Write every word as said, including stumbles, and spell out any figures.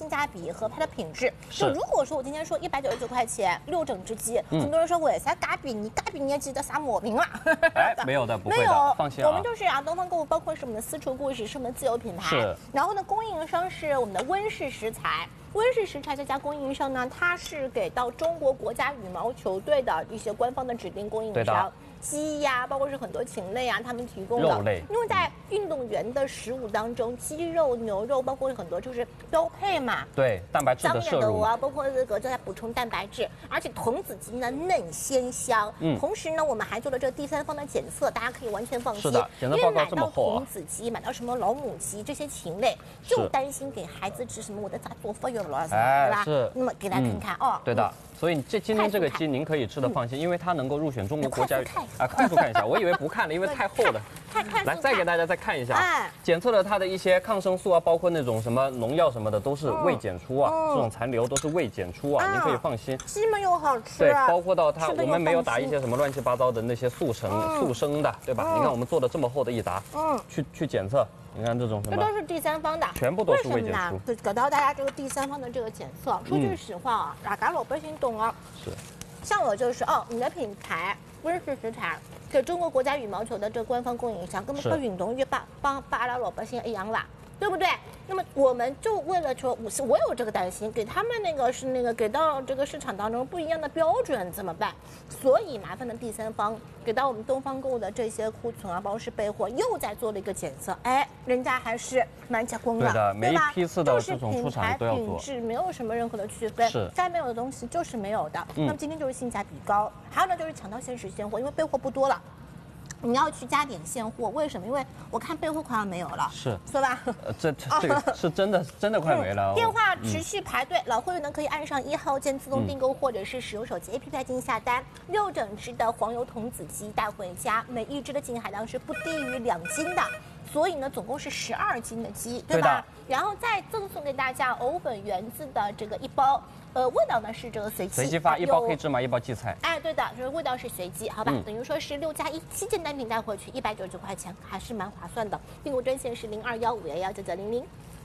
性价比和它的品质。就如果说我今天说一百九十九块钱六整只鸡， 嗯、 很多人说为啥嘎比你嘎比你也记得啥毛病了？ 哎，没有的，不会的， 没有， 放心啊。 我们就是啊，东方购物包括是我们的私厨故事，是我们的自有品牌。 是。 然后呢，供应商是我们的温氏食材。温氏食材这家供应商呢，它是给到中国国家羽毛球队的一些官方的指定供应商。鸡呀，包括是很多禽类啊，他们提供的。 肉类。 因为在运动员的食物当中，鸡肉、牛肉，包括很多就是标配嘛。 对，蛋白质的摄入啊，包括这个在补充蛋白质，而且童子鸡呢嫩鲜香。嗯。同时呢，我们还做了这个第三方的检测，大家可以完全放心。 是的，检测报告这么厚啊。 童子鸡，买到什么老母鸡这些禽类，就担心给孩子吃什么我的咋做发育了什么，对吧？ 是。 那么给大家看看哦。 对的。所以这今天这个鸡您可以吃的放心，因为它能够入选中国国家啊，快速看一下，我以为不看了，因为太厚了。来，再给大家再看一下，检测了它的一些抗生素啊，包括那种什么农药什么的，都是未检出啊，这种残留都是未检出啊，您可以放心。 鸡们又好吃， 对，包括到它，我们没有打一些什么乱七八糟的那些速成、速生的，对吧？你看我们做的这么厚的一沓，嗯，去去检测。你看这种什么， 这都是第三方的， 全部都是未检出。 就给到大家这个第三方的这个检测。说句实话啊，大家老百姓懂啊。 是。 像我就是哦，你的品牌温氏食材给中国国家羽毛球的这官方供应商，根本和运动员帮帮帮阿拉老百姓一样啦。对不对？那么我们就为了说，我是我有这个担心，给他们那个是那个给到这个市场当中不一样的标准怎么办？所以麻烦的第三方给到我们东方购物的这些库存啊，包括是备货，又在做了一个检测，哎，人家还是蛮加工的， 对的，每一批次的这种出厂都要做， 品质没有什么任何的区分， 是该没有的东西就是没有的。嗯、那么今天就是性价比高，还有呢就是抢到限时现货，因为备货不多了。你要去加点现货，为什么？因为我看备货快要没有了， 是， 是吧？ 呃，这这个是真的，真的快没了。 嗯、电话持续排队，嗯、老会员呢可以按上一号键自动订购，嗯、或者是使用手机 A P P 进行下单。六整只的黄油童子鸡带回家，每一只的净海量是不低于两斤的。所以呢，总共是十二斤的鸡，对吧？对然后再赠送给大家藕粉圆子的这个一包，呃，味道呢是这个随机， 随机发，一包黑芝麻，一包荠菜。 哎，对的，就是味道是随机，好吧？嗯、等于说是六加一七件单品带回去，一百九十九块钱，还是蛮划算的。订购专线是零二幺五幺幺九九零零。